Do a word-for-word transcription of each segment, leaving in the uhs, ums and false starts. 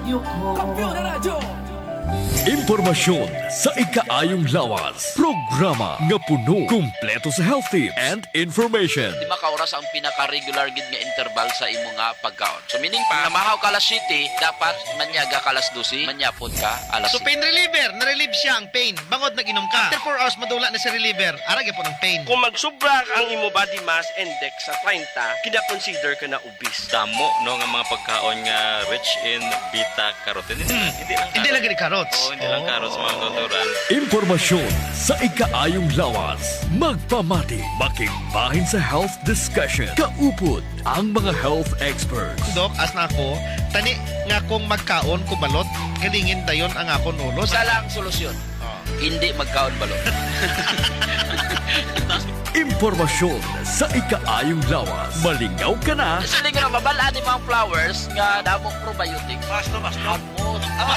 radyo ko. Kampiyon na radyo! Impormasyon sa ikaayong lawas. Programa nga puno, kumpleto sa health tips and information. Lima ka oras ang pinaka-regular gid nga interval sa imo nga pagkaon. So meaning pa, namahaw ka alas siyete, dapat manyaga ka alas dose, manyapon ka alas So siyete. pain reliever, na-relieve siya ang pain. Bangod nag-inom ka. After four hours madula na sa reliever, arag po ng pain. Kung magsubra ang imo body mass index sa thirty, kina-consider ka na obese. Damo no nga mga pagkaon nga rich in beta carotene. Hindi, hindi lang Hindi lang gini carrots. Oo, hindi lang carrots mga kauturan. Impormasyon sa ikaayong lawas. Magpamati, makigbahin sa health discussion. Kaupod ang mga health experts. Dok, as na ako, tani nga kung magkaon ko balot, kalingin dayon ang akon ulo. Isa lang ang solusyon. Hindi magkaon balot. Impormasyon sa ikaayong lawas. Malingaw ka na. Kasi nga mabalaan ni mga flowers nga damong probiotics. Basta, basta. Ano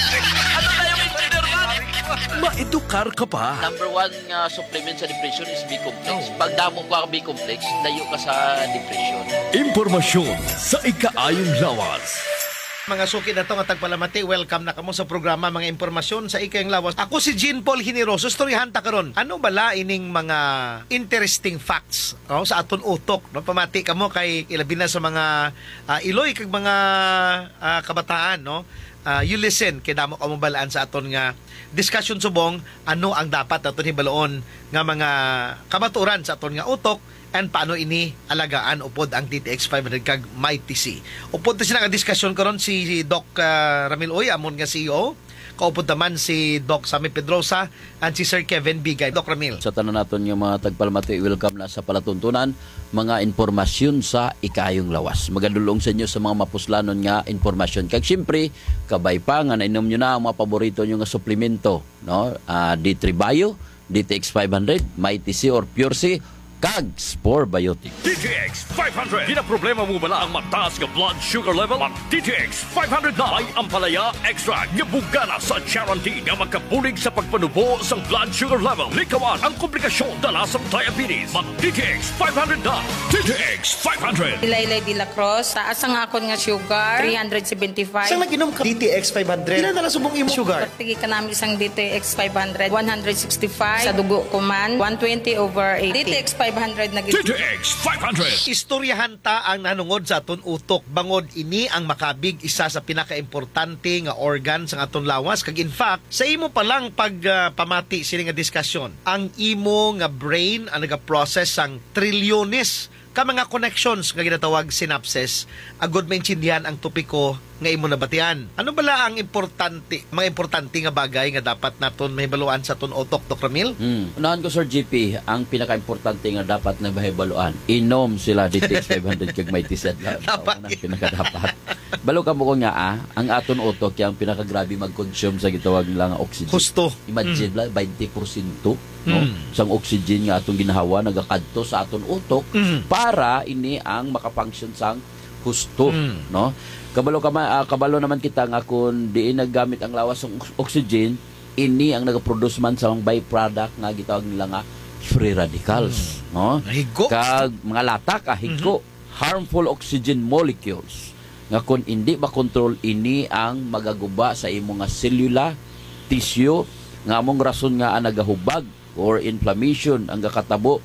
na yung engineer man? Maedukar ka pa. Number one nga supplement sa depression is B-complex. Pag damo ka B-complex, layo ka sa depression. Impormasyon sa ikaayong lawas. Mga suki na to nga tagpalamati, welcome na kamo sa programa mga impormasyon sa ikayong lawas. Ako si Jean Paul Generoso, storyahan ta karon. Ano bala ining mga interesting facts no, sa aton utok? No? Pamati kamo kay ilabi na sa mga uh, iloy kag mga uh, kabataan, no? Uh, you listen kay damo kamo balaan sa aton nga discussion subong ano ang dapat aton hibaloon nga mga kamaturan sa aton nga utok and paano ini alagaan upod ang D T X five hundred kag Mighty C. Upod ta sila nga diskusyon karon si, si Doc uh, Ramil Uy, amon nga C E O. Kaupod naman si Doc Sammy Pedrosa and si Sir Kevin Bigay. Doc Ramil. Sa tanan naton yung mga tagpalmati, welcome na sa palatuntunan, mga informasyon sa ikayong lawas. Magadulong sa inyo sa mga mapuslanon nga informasyon. Kag siyempre, kabay pa nga nainom nyo na ang mga paborito nyo nga suplemento, no? Uh, D three Bio, D T X five hundred, Mighty C or Pure C, kag Spore Biotic. D T X five hundred. Ginaproblema mo bala ang mataas nga blood sugar level? Mag D T X five hundred na may ampalaya extract nga bugana sa guarantee nga magkabulig sa pagpanubo sa blood sugar level. Likawan ang komplikasyon dala sa diabetes. Mag D T X five hundred na. D T X five hundred. Ilaylay de la Cruz, taas ang akon nga sugar, three seventy-five. Saan nag-inom ka? D T X five hundred. Ilan na lang subong imo sugar? Pagtigi ka namin isang D T X five hundred, one sixty-five. Sa dugo ko man, one twenty over eighty. D T X five hundred na D T X five hundred. Istoryahan ta ang nanungod sa aton utok. Bangod ini ang makabig isa sa pinakaimportante nga organ sa aton lawas. Kag in fact, sa imo pa lang pag uh, pamati sila nga diskusyon, ang imo nga brain ang naga-process ang trilyones ka mga connections nga ginatawag synapses, agod maintindihan ang topiko nga imo nabatian. Ano bala ang importante, mga importante nga bagay nga dapat naton mahibaluan sa aton utok, Doc Ramil? Hmm. Unahan ko, Sir G P, ang pinaka-importante nga dapat na mahibaluan, inom sila D T X five hundred kag Mighty C. Dapat. Ang pinaka-dapat. Balo ka mo ko nga, ah, ang aton utok yung pinaka-grabe mag-consume sa gitawag nila nga oxygen. Husto. Imagine Mm. lang, twenty percent no? Mm. Sang oxygen nga atong ginahawa, nagakadto sa aton utok Mm. para ini ang makafunction sang husto, Mm. no? Kabalo ka ma- ah, kabalo naman kita nga kung diin naggamit ang lawas ng oxygen, ini ang nagaproduce man sa mga byproduct nga gitawag nila nga free radicals, no? Higo. Kag mga lata ka higo, harmful oxygen molecules nga kung hindi makontrol ini ang magaguba sa imo nga selula, tissue, nga among rason nga ang nagahubag or inflammation ang gakatabo,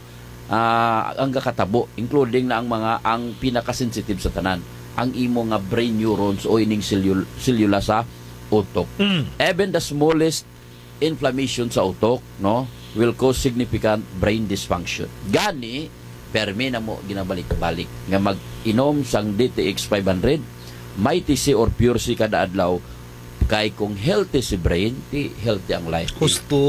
uh, ang gakatabo including na ang mga ang pinaka-sensitive sa tanan, ang imo nga brain neurons o ining cellul- selula sa utok. Mm. Even the smallest inflammation sa utok, no, will cause significant brain dysfunction. Gani permi na mo ginabalik-balik nga mag-inom sang D T X five hundred, Mighty C or Pure C kada adlaw, kay kung healthy si brain, ti healthy ang life. Husto.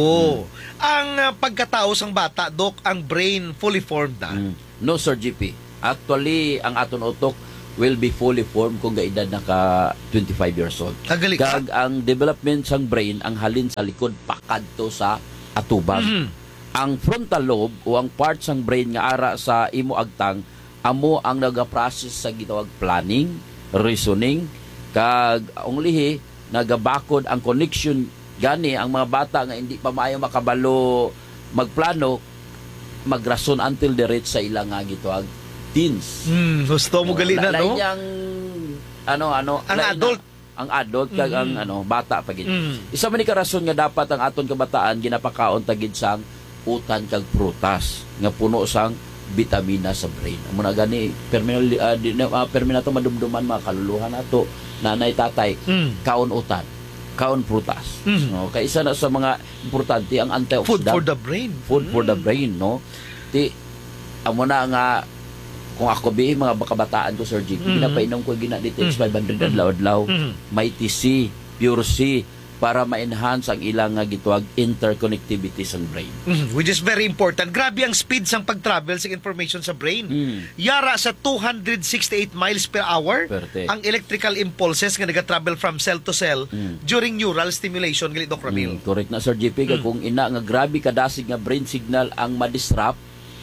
Ang uh, pagkatao sang bata, Doc, ang brain fully formed na. Mm. No, Sir G P. Actually, ang aton utok will be fully formed kung gaedad naka twenty-five years old. Kagali ka? Kag ang development sang brain ang halin sa likod pakadto sa atubang. Mhm. Ang frontal lobe o ang part sang brain nga ara sa imo agtang, amo ang naga-process sa gitawag planning, reasoning, kag ang lihi nagabakod ang connection gani ang mga bata nga hindi pa maayo makabalo magplano magrason until the reach sa ilang nga gitawag teens. Hmm, husto mo gali na, no? Lain yang ano ano Ang lain adult. na- ang adult kag ang ano bata pagid. Mm. Isa man ni ka rason nga dapat ang aton kabataan ginapakaon tagid sang utan kag prutas nga puno sang bitamina sa brain. Amo na gani perminal uh, di, uh, perminato madumduman mga kaluluhan nato nanay tatay Mm. kaon utan, kaon prutas. Mm. No, kay isa na sa mga importante ang Food antioxidant. for the brain. Food for the brain, no? Ti amo na nga kung ako bi mga kabataan ko Sir Jig, Mm. ginapainom ko gina D T X five hundred adlaw-adlaw. Mm. May T C, pure C para ma-enhance ang ilang nga gituwag interconnectivity sa brain. Mhm, which is very important. Grabe ang speed sang pag-travel sa information sa brain. Mm. Yara sa two hundred sixty-eight miles per hour Perte. ang electrical impulses nga naga-travel from cell to cell Mm. during neural stimulation gali Doc Ramil. Mm, correct na Sir J P Mm. kung ina nga grabe kadasig nga brain signal ang ma-disrupt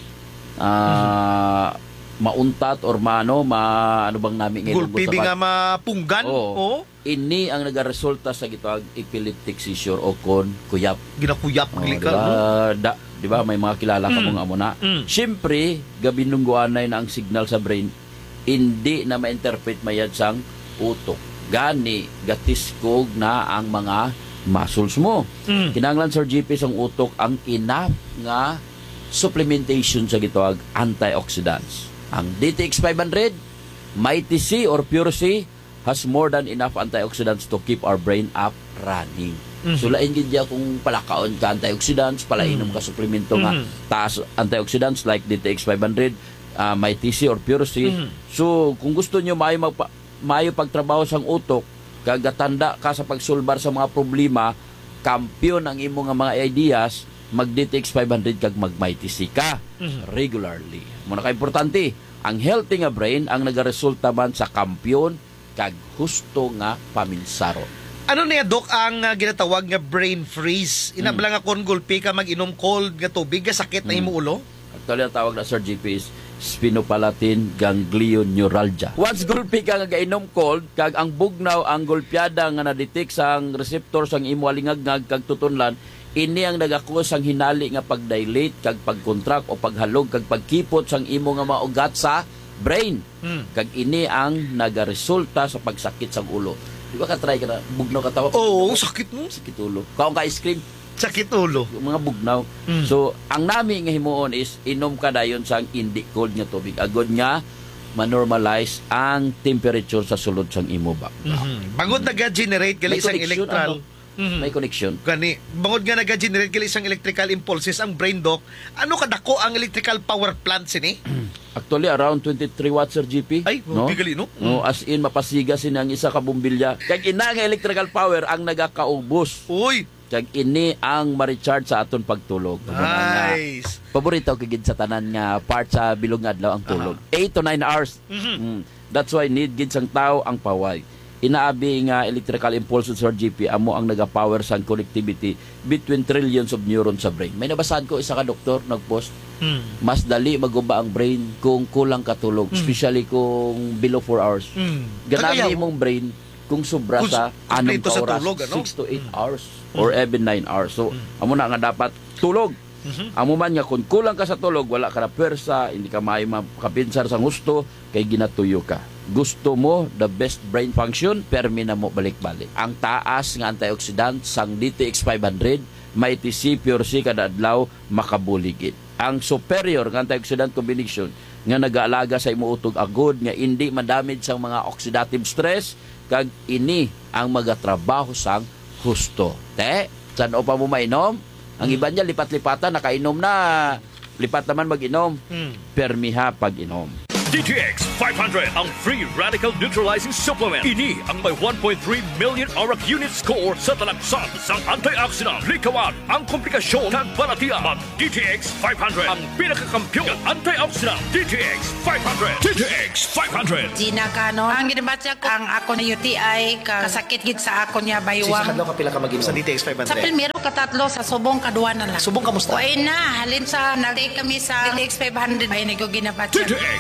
ah mauntat or mano ma ano bang namin ngayon Gulpi bi nga mapunggan. Oo. Oo. ini ang nagaresulta sa gitawag epileptic seizure o kon kuyap. Ginakuyap Oh, gali diba? ka. no? Da, diba? May mga kilala ka Mm. mong amo na. Mm. Siyempre, gabi nung guanay na ang signal sa brain, hindi na ma-interpret mayad sang utok. Gani, gatiskog na ang mga muscles mo. Mm. Kinanglan Sir G P sang utok ang enough nga supplementation sa gitawag antioxidants. Ang D T X five hundred, Mighty C or Pure C has more than enough antioxidants to keep our brain up running. Mhm. So lain gid diya kung palakaon ka antioxidants, palainom ka suplemento nga Mhm. taas antioxidants like D T X five hundred, uh, Mighty C or Pure C. Mhm. So kung gusto niyo maayo magpa, maayo pagtrabaho sang utok, kag gatanda ka sa pagsulbar sa mga problema, kampiyon ang imo nga mga ideas, mag D T X five hundred kag mag Mighty C ka Mhm. regularly. Muna ka importante, ang healthy nga brain ang nagaresulta man sa kampiyon kag husto nga paminsaro. Ano niya, Doc, ang uh, ginatawag nga brain freeze? Inabla nga kon gulpi ka mag-inom cold nga tubig, nga sakit na Mm. imo ulo? Actually, ang tawag na Sir G P is sphenopalatine ganglioneuralgia. Once gulpi ka nga gainom cold, kag ang bugnaw, ang gulpiada nga na-detect sang receptor sang imo alingagngag kag tutunlan, ini ang nagakos ang hinali nga pag-dilate kag pag-contract o paghalog kag pagkipot sang imo nga maugat sa brain. Mm. Kag ini ang nagaresulta sa pagsakit sa ulo. Di ba ka-try ka na, bugnaw ka tawa? Oo, sakit mo. Sakit ulo. Kaong ka-ice cream, Sakit ulo. yung mga bugnaw. Mm. So, ang nami nga himuon is, inom ka dayon sang hindi cold nga tubig. Agod nga, ma-normalize ang temperature sa sulod sang imo ba. Mhm. Bangod naga-generate gali May isang connection, electral. ano? Mhm. May connection. Gani, bangod nga naga-generate gali isang electrical impulses ang brain, Doc. Ano kadako ang electrical power plant sini? Actually, around twenty-three watts, Sir G P. Ay, bigali, no? No, as in, mapasiga sina ang isa ka bumbilya. Kag ina nga electrical power ang nagakaubos. Uy, Kag ini ang ma-recharge sa aton pagtulog. nice. Paborito ko gid sa tanan nga part sa bilog nga adlaw ang tulog. eight to nine hours. Mhm. Mm. That's why need gid sang tao ang paway. Inaabi nga electrical impulses or G P amo ang naga-power sang connectivity between trillions of neurons sa brain. May nabasahan ko isa ka doktor nagpost, Mm. mas dali maguba ang brain kung kulang katulog, especially kung below four hours. Mm. Ganami Kagayaw. imong brain kung sobra Kung sa s- anong kumpleto ka sa oras, tulog, ano? six to eight hours or even nine hours. So, amo na nga dapat tulog. Mhm. Amo man nga kung kulang ka sa tulog, wala ka na pwersa, hindi ka maayo makapinsar sa gusto, kay ginatuyo ka. Gusto mo the best brain function, permi na mo balik-balik. Ang taas nga antioxidant sang D T X five hundred, may T C, Pure C kada adlaw makabuligid. Ang superior nga antioxidant combination nga nag-aalaga sa imo utog agod nga hindi madamage sa mga oxidative stress kag ini ang magatrabaho sang husto. Te, saan o pa mo mainom? Ang iba niya lipat-lipatan, nakainom na. Lipat naman mag-inom. Mm. Permiha pag-inom. D T X five hundred, ang free radical neutralizing supplement. Ini ang may one point three million aura unit score sa talagsan sang antioxidant. Likawan ang komplikasyon ng balatiya. Mag D T X five hundred, ang pinakakampiyon ng antioxidant. D T X five hundred. D T X five hundred. Gina Canon. Ang ginabatya ko, ang ako na U T I, ka, kasakit gid sa ako niya baywang. ka pila ka mag-inom? Sa D T X five Sa hundred. primero katatlo, sa subong kadua na lang. Subong kamusta? Kuwain na, halin sa, nag-take kami sa D T X five hundred. Ay, nag D T X five hundred.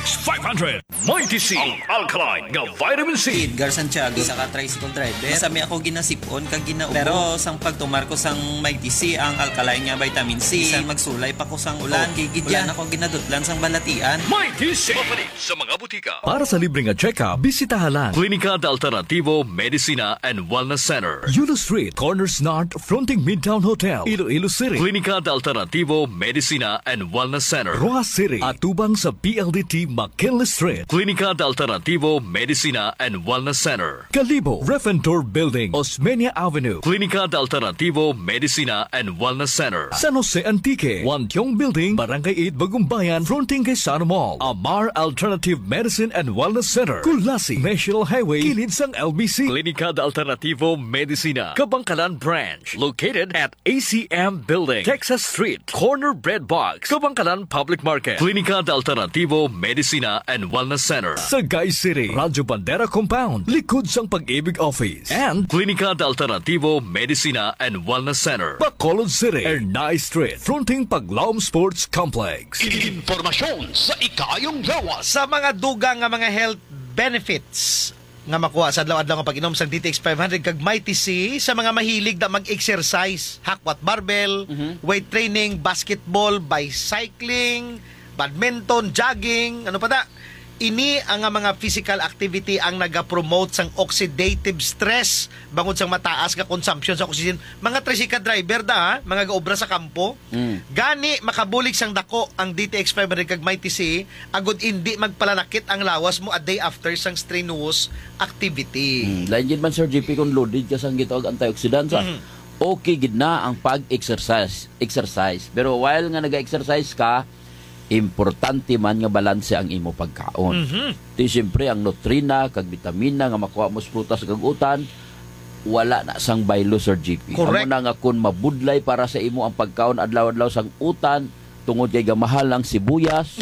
hundred. Mighty C, ang alkaline nga vitamin C. Edgar Santiago sa ka-tricycle driver. Sami ako ginasipon kag ginaubo. Pero sang pagtumar ko sang Mighty C ang alkaline nga vitamin C. Sang magsulay pa ko sang ulan. Gigid yan ako ginadutlan sang balatian. Mighty C. Mapalit sa mga butika. Para sa libreng check-up, bisitahan lang Klinika de Alternativo Medicina and Wellness Center. Yulo Street, Corners North, fronting Midtown Hotel, Iloilo City. Klinika de Alternativo Medicina and Wellness Center. Rojas City, atubang sa P L D T McKinley Street. Klinika de Alternativo Medicina and Wellness Center. Calibo, Refentor Building, Osmeña Avenue. Klinika de Alternativo Medicina and Wellness Center. San Jose Antique, Wantiong Building, Barangay eight, Bagumbayan, fronting kay Sano Mall. Amar Alternative Medicine and Wellness Center. Kulasi, National Highway, kilid sang L B C. Klinika de Alternativo Medicina, Kabangkalan Branch, located at A C M Building, Texas Street, Corner Bread Box, Kabangkalan Public Market. Klinika de Alternativo Medicina and Wellness Center. Sagay City, Radyo Bandera Compound, likod sang Pag-ibig Office. And Klinika de Alternativo Medicina and Wellness Center. Bacolod City, Ernay Street, fronting Paglaom Sports Complex. Informasyon sa ikayong lawas. Sa mga dugang nga mga health benefits nga makuha sa adlaw-adlaw nga pag-inom sang D T X five hundred kag Mighty C sa mga mahilig na mag-exercise, hakwat barbell, Mhm. weight training, basketball, bicycling, badminton, jogging, ano pa da? Ini ang nga mga physical activity ang naga-promote sang oxidative stress bangod sang mataas nga consumption sa oxygen. Mga tricycle driver da, ha? Mga gaobra sa kampo. Mm. Gani makabulig sang dako ang D T X five hundred kag Mighty C agud indi magpalanakit ang lawas mo a day after sang strenuous activity. Hmm. Lain gid man Sir G P kung loaded ka sang gitawag antioxidant sa. Mhm. Okay gid na ang pag-exercise, exercise. Pero while nga naga-exercise ka, importante man nga balanse ang imo pagkaon. Mhm. Di siyempre ang nutrina kag vitamina nga makuha mo sa prutas kag utan wala na sang baylo Sir G P. Correct. Amo na nga kun mabudlay para sa imo ang pagkaon adlaw-adlaw sang utan tungod kay gamahal ang sibuyas.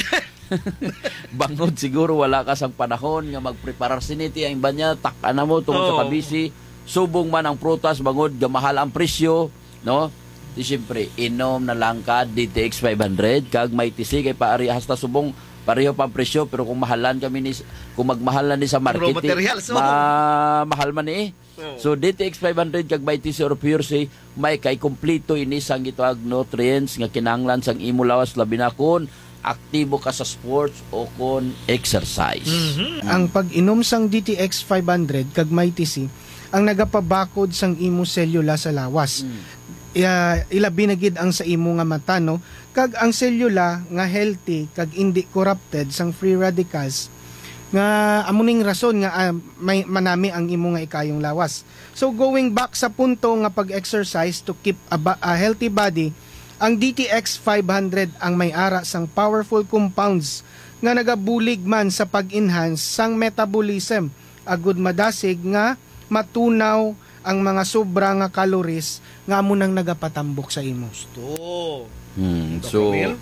Bangod siguro wala ka sang panahon nga magpreparar siniti ang banya tak na mo tungod Oh. sa kabisi. Subong man ang prutas bangod gamahal ang presyo, no? Di siyempre, inom na lang ka D T X five hundred kag Mighty C kay paari hasta subong pareho pa ang presyo pero kung mahalan kami ni kung magmahalan ni sa market Raw materials, oh. ma mahal man eh. Oh. So D T X five hundred kag Mighty C or Pure C may kay kompleto ini sang gitawag nutrients nga kinahanglan sang imo lawas labi na kun aktibo ka sa sports o kon exercise. Mhm. Ang pag-inom sang D T X five hundred kag Mighty C ang nagapabakod sang imo selula sa lawas. Ya, ilabi na gid ang sa imo nga mata no kag ang selula nga healthy kag hindi corrupted sang free radicals nga amuning rason nga ah, may manami ang imo nga ikayong lawas. So going back sa punto nga pag-exercise to keep a, ba- a healthy body, ang D T X five hundred ang may ara sang powerful compounds nga nagabulig man sa pag-enhance sang metabolism agud madasig nga matunaw ang mga sobra nga calories nga amo nang nagapatambok sa imo. Gusto. Hmm, Doc so Romel?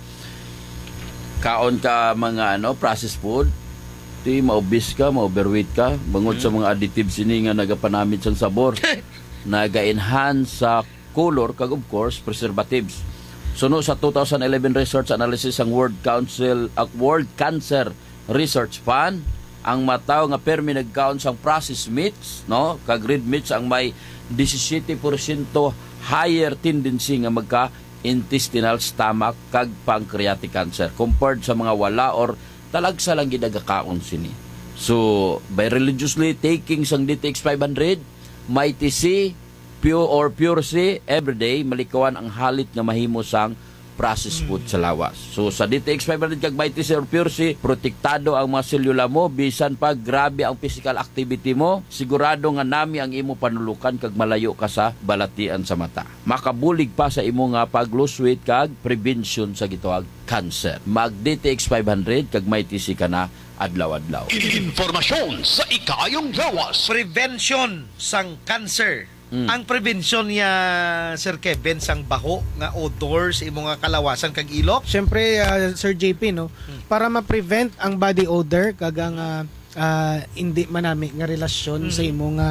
kaon ka mga ano processed food, ti maobis ka, ma-overweight ka, bangod sa mga additives ini nga nagapanamit sang sabor, naga-enhance sa color kag of course preservatives. Suno sa two thousand eleven research analysis ang World Council uh, World Cancer Research Fund ang mataw nga permi nagkaon sang processed meats, no? Kag red meats ang may seventeen percent higher tendency nga magka intestinal stomach kag pancreatic cancer compared sa mga wala or talagsa lang gidagakaon sini. So, by religiously taking sang D T X five hundred, Mighty C, Pure or Pure C, everyday malikawan ang halit nga mahimo sang processed food sa lawas. So sa D T X five hundred kag Mighty C or Pure C, protektado ang mga selula mo bisan pa grabe ang physical activity mo, sigurado nga nami ang imo panulukan kag malayo ka sa balatian sa mata. Makabulig pa sa imo nga pag-lose weight kag prevention sa gitawag cancer. Mag D T X five hundred kag Mighty C ka na adlaw-adlaw. Informasyon sa ikayong lawas. Prevention sang cancer. Mm. Ang prevention niya Sir Kevin sang baho nga odor sa imo nga kalawasan kag ilok. Syempre uh, Sir J P no, para ma-prevent ang body odor kag ang uh, uh, hindi manami nga relasyon Mm. sa imo nga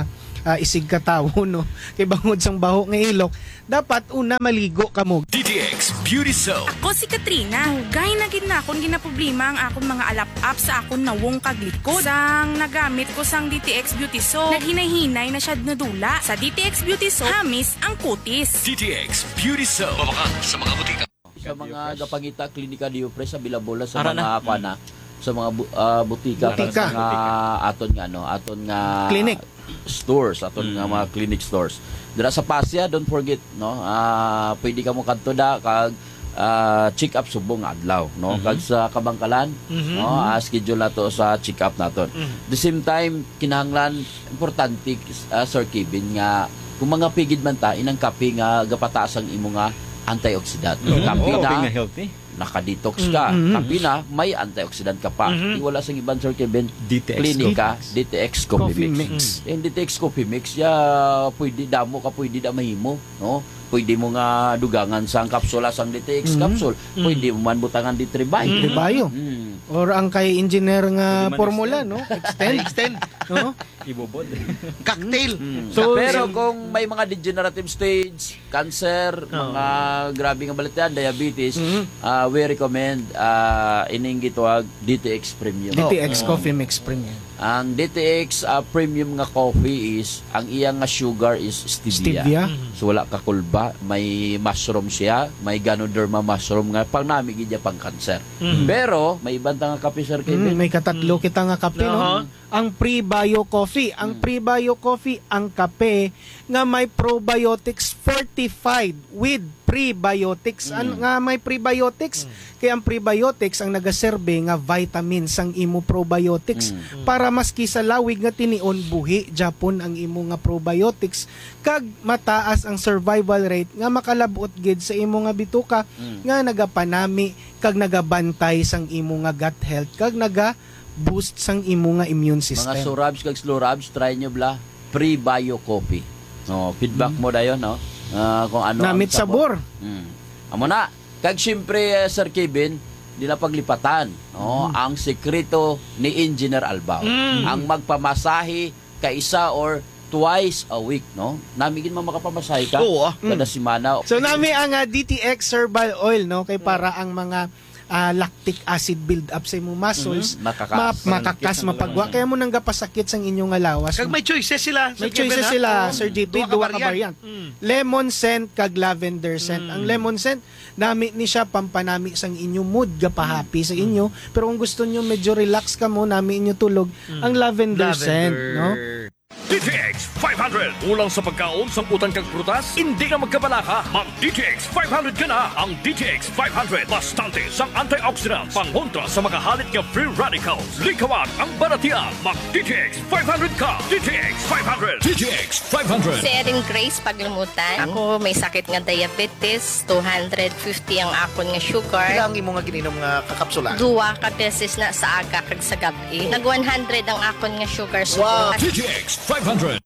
ah, isig katawo no kay bangod sang baho nga ilok, dapat una maligo kamo. D T X Beauty Soap. Ako si Katrina. Gay na gid na akon ginaproblema ang akong mga alap-up sa akon nawong kaglikod. Sang nagamit ko sang D T X Beauty Soap, naghinay-hinay na siya nadula. Sa D T X Beauty Soap, hamis ang kutis. D T X Beauty Soap. Mabaka sa mga butika. Sa mga gapangita klinika di Upres sa Bilabola sa mga kuana sa mga bu- uh, butika, Butika. sa mga aton nga ano, aton nga Clinic. stores, aton nga mga clinic stores. Dira sa Pasya, don't forget no, ah pwede ka mo kadto da kag ah, check up subong adlaw no, kag sa Kabangkalan no, ah, schedule nato sa check up naton. The same time kinahanglan importante uh, Sir Kevin nga kung mga pigid man ta inang kape nga gapataas ang imo nga antioxidant. Kape na healthy. naka-detox ka. Mm-hmm. Kapi na, may antioxidant ka pa. Mm-hmm. Iwala sa ibang Sir Kevin, D T X klinika, D T X Coffee, Coffee Mix. Mix. Yung D T X Coffee Mix, ya, pwede damo ka, pwede da mahimo. No? Pwede mo nga dugangan sang kapsula sang D T X Mm-hmm. capsule. Pwede mo man butangan di Tribay. Tribayo. Mm. Or ang kay engineer nga Pwede man formula no, extend. Extend. no? Ibobod. Cocktail. So, Pero kung may mga degenerative stage, cancer, mga grabe nga balatan, diabetes, ah, we recommend uh, ining gitawag D T X Premium. D T X Coffee Mix Premium. Ang D T X uh, Premium nga coffee is, ang iyang nga sugar is stevia. Stevia. So wala ka kulba, may mushroom siya, may Ganoderma mushroom nga pang namigid niya pang cancer. Pero may ibang nga kape Sir Kevin. Mm, may katatlo kita nga kape no. Ang pre-bio coffee, ang pre-bio coffee ang kape nga may probiotics fortified with prebiotics. Ano nga may prebiotics? Kaya ang prebiotics ang nagaserbe nga vitamins ang imo probiotics para maski sa lawig nga tinion buhi Japon ang imo nga probiotics kag mataas ang survival rate nga makalabot gid sa imo nga bituka nga nagapanami kag nagabantay sang imo nga gut health kag naga boost sang imo nga immune system. Mga surabs kag slurabs, try nyo bla pre-bio coffee. No, feedback mo dayon no. Ah, kung ano Namit ang sabor. sabor. Mm. Amo na. Kag syempre uh, Sir Kevin, di na paglipatan, no, ang sekreto ni Engineer Albao. Ang magpamasahe kaisa or twice a week, no? Namigin mo makapamasahe ka Oo, ah. kada semana. So nami ang uh, D T X herbal oil no kay para ang mga ah, lactic acid build up sa imong muscles Makakas. ma- makakas mapagwa kaya mo nang gapasakit sang inyong nga lawas. Kag may choices sila. May Sir Kevin, choices ha? sila, Oo. Sir J P, Duha ka duwa ka variant. Mm. Lemon scent kag lavender scent. Ang lemon scent, nami ni siya pampanami sang inyo mood, gapahappy sa inyo. Pero kung gusto nyo medyo relax ka mo, nami inyo tulog, ang lavender, scent, no? D T X five hundred. Ulang sa pagkaon sa utang kang prutas, hindi na magkabalaka. Mag D T X five hundred ka na. Ang D T X five hundred, bastante sang antioxidants, pangontra sa makahalit nga free radicals. Likawan ang baratian. Mag D T X five hundred ka. D T X five hundred. D T X five hundred. Si Erin Grace Paglumutan. Ako may sakit nga diabetes, two hundred fifty ang akon nga sugar. Kailangan mo nga gininom nga kakapsula. Duwa ka beses na sa aga kag sa gabi. Nag one hundred ang akon nga sugar. So, Wow. D T X five hundred.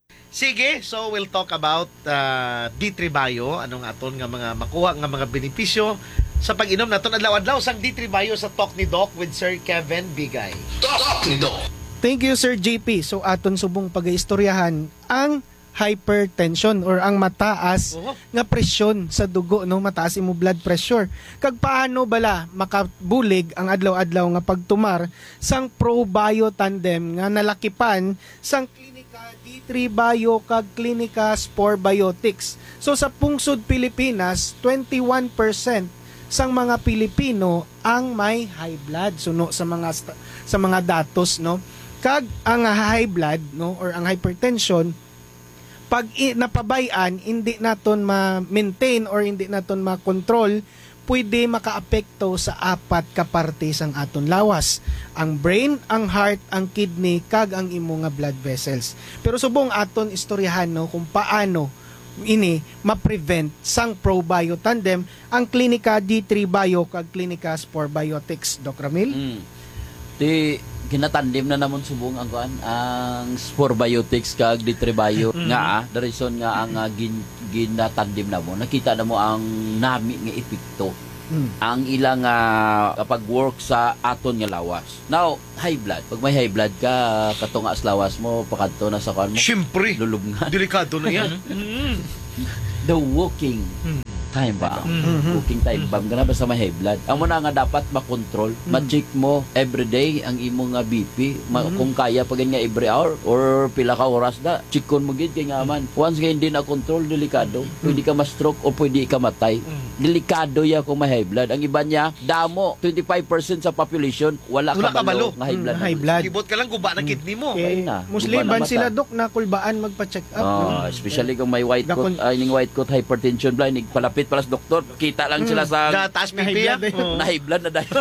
Sige, so we'll talk about uh, D three Bio, anong aton nga mga makuha nga mga benepisyo sa pag-inom naton adlaw-adlaw sang D three Bio sa Talk ni Doc with Sir Kevin Bigay. Talk ni Doc. Thank you, Sir J P. So aton subong pag-istoryahan ang hypertension or ang mataas Oo. nga presyon sa dugo, no, mataas imo blood pressure. Kag paano bala makabulig ang adlaw-adlaw nga pagtumar sang ProBio Tandem nga nalakipan sang klinika D three Bio kag klinika Spore Biotics. So sa pungsod Pilipinas, twenty-one percent sang mga Pilipino ang may high blood. Suno sa mga sta- sa mga datos, no. Kag ang high blood, no, or ang hypertension pag i- napabayan, hindi naton ma-maintain or hindi naton ma-control, pwede makaapekto sa apat ka parte sang aton lawas. Ang brain, ang heart, ang kidney, kag ang imo nga blood vessels. Pero subong aton istoryahan no kung paano ini ma-prevent sang ProBio Tandem ang klinika D three Bio kag klinika Spore Biotics. Doc Ramil? Mm. Di ginatandim na namon subong ang kuan ang Spore Biotics kag D three Bio nga ah, the reason nga ang uh, gin, ginatandim na mo nakita na mo ang nami nga epekto ang ilang uh, pag-work sa aton nga lawas. Now, high blood. Pag may high blood ka, katunga sa lawas mo, pakadto na sa kwan mo. Siyempre. Lulubngan. Delikado na yan. mm. The walking time ba? Mm-hmm. Walking time ba? Ganun ba sa may high blood? Ang muna nga dapat makontrol. Mm-hmm. Ma-check mo everyday ang imong nga B P. Ma- mm-hmm. Kung kaya pa nga every hour or pila ka oras na, checkon mo gid kay nga man. Once nga hindi na control, delikado. Mm-hmm. Pwede ka ma-stroke o pwede ka matay. Mm-hmm. Delikado ya kung may high blood. Ang iba niya, damo, twenty-five percent sa population, wala, wala ka balo nga high blood. Mm, high blood. Kibot ka lang, guba na kidney mo. Okay. Na, Musliban sila, Dok, na kulbaan magpa-check up. Oh, no? especially kung may white coat, Dakon- ay ning white coat hypertension blind, palapit pala sa doktor, kita lang sila sa Da, taas Na high pipi blood, eh. yan. na high blood na dahil.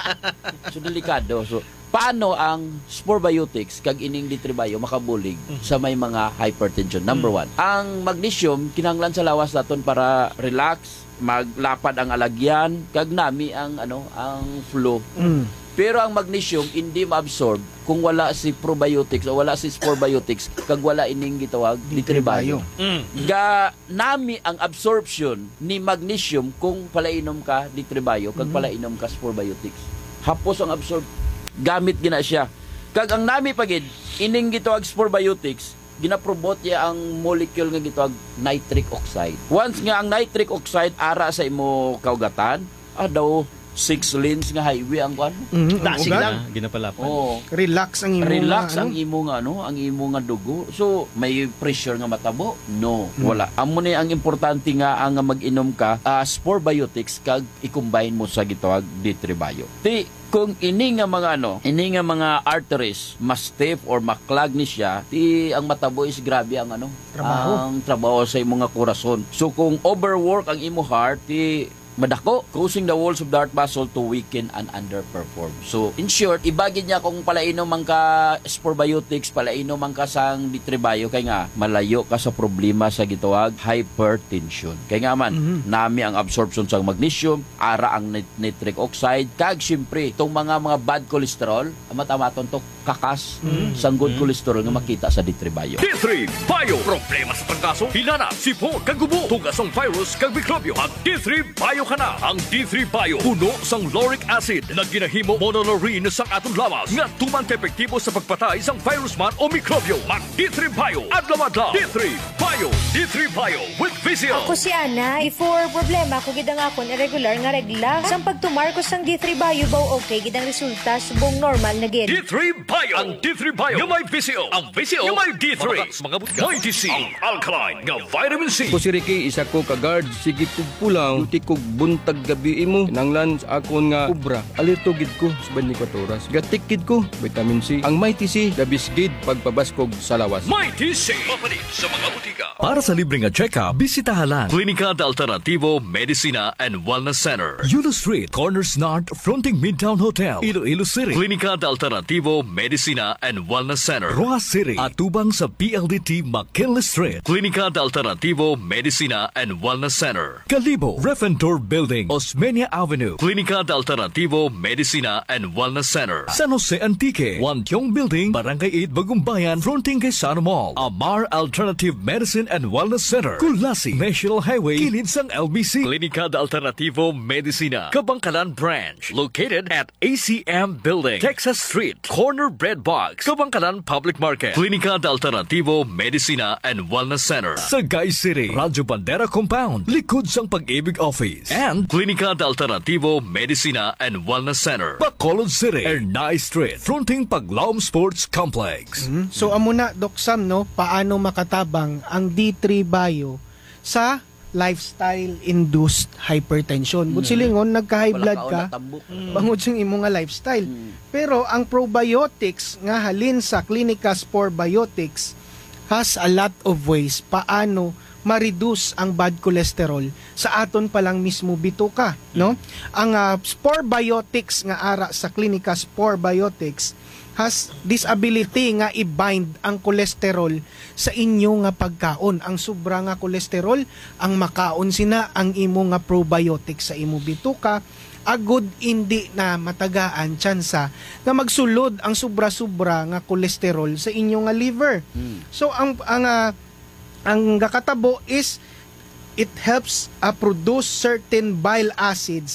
So delikado. So paano ang sporbiotics kag ining litribayo makabulig sa may mga hypertension? Number one, ang magnesium kinahanglan sa lawas naton para relax, maglapad ang alagyan, kag nami ang ano, ang flow. Mm. Pero ang magnesium hindi ma-absorb kung wala si probiotics o wala si sporbiotics kag wala ining gitawag litribayo. Mm. Ga nami ang absorption ni magnesium kung palainom ka litribayo kag palainom ka sporbiotics. Hapos ang absorb gamit gina siya. Kag ang nami pagid ining gitawag sporbiotics ginapromote niya ang molecule nga gitawag nitric oxide. Once nga ang nitric oxide ara sa imo kaugatan, ah daw six lanes nga highway ang kwan. Mm, Dasig ugat. lang. Ginapalapan. Oh, Relax ang imo relax nga, ang ano? imo nga ano, ang imo nga dugo. So, may pressure nga matabo? No, wala. Amo ni ang importante nga ang mag-inom ka uh, sporbiotics kag i-combine mo sa gitawag litribayo. Ti kung ini nga mga ano, ini nga mga arteries mas stiff or maklag ni siya, ti ang matabo is grabe ang ano, Trabaho. ang trabaho sa imo nga corazon. So kung overwork ang imo heart, ti madako, causing the walls of the heart muscle to weaken and underperform. So, in short, ibagid niya kung palainom man ka sporbiotics, palainom man ka sang litribayo, kay nga, malayo ka sa problema sa gitawag hypertension. Kay nga man, mm-hmm. nami ang absorption sa magnesium, ara ang nit- nitric oxide, kag syempre, itong mga mga bad cholesterol, amat-amaton to kakas mm-hmm. sang good cholesterol nga makita sa litribayo. D three Bio. Problema sa pagkaso, hinana, sipon, kagubo, tugas ang virus, kag mikrobyo. At D three Bio ka na. Ang D three Bio, puno sang lauric acid na ginahimo monolaurin sa atong lawas nga tuman epektibo sa pagpatay sang virus man o mikrobyo. Mag D three Bio, adlaw-adlaw. D three Bio, D three Bio with Vizio. Ako si Ana, before problema ko gidang akon irregular nga regla. Sang pagtumar ko sang D three Bio baw okay gidang resulta subong normal na gid. D three Bio. Ang D three Bio nga may Vizio. Ang Vizio nga may D three. Mga butka. May D C. Ang alkaline nga vitamin C. Ko si Ricky, isa ko ka-guard, sige kog pulang, duty kog buntag gabi imo, kinanglan sa akon nga kubra, alito gid ko sa twenty-four oras. Gatikid ko, vitamin C. Ang May T C, dabis gid pagpabaskog sa lawas. May D C. Mapalit sa mga butika. Para sa libreng check-up, bisitahan lang Klinika de Alternativo Medicina and Wellness Center. Yulo Street, Corners North, fronting Midtown Hotel, Iloilo City. Klinika de Alternativo Medicina and Wellness Center. Roa City, atubang sa P L D T McKinley Street. Klinika de Alternativo Medicina and Wellness Center. Kalibo, Refentor Building, Osmeña Avenue. Klinika de Alternativo Medicina and Wellness Center. San Jose Antique, Wantiong Building, Barangay eight, Bagumbayan, fronting kay Sano Mall. Amar Alternative Medicine and Wellness Center. Kulasi, National Highway, kilid sang L B C. Klinika de Alternativo Medicina, Kabangkalan Branch, located at A C M Building, Texas Street, Corner Bread Box, Kabangkalan Public Market. Klinika de Alternativo Medicina and Wellness Center. Sagay City, Radyo Bandera Compound, likod sang Pag-ibig Office. And Klinika de Alternativo Medicina and Wellness Center. Bacolod City, Ernay Street, fronting Paglaom Sports Complex. Mm-hmm. So amo na, Doc Sam, no, paano makatabang ang D three Bio sa lifestyle-induced hypertension. But silingon, nagka-high blood ka, bangod sing imo nga lifestyle. Pero ang probiotics nga halin sa Klinika Sporbiotics has a lot of ways paano ma-reduce ang bad cholesterol sa aton palang mismo bituka, no? Ang uh, Sporbiotics nga ara sa Klinika Sporbiotics has this ability nga i-bind ang cholesterol sa inyo nga pagkaon. Ang sobra nga cholesterol, ang makaon sina ang imo nga probiotic sa imo bituka, agud hindi na matagaan tsansa nga magsulod ang sobra-sobra nga cholesterol sa inyo nga liver. Mm. So ang ang uh, ang gakatabo is it helps uh, produce certain bile acids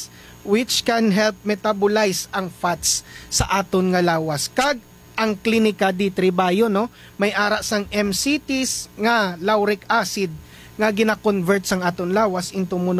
which can help metabolize ang fats sa aton nga lawas. Kag ang klinika D three Bio, no, may ara sang M C Ts nga lauric acid nga gina-convert sang aton lawas into mono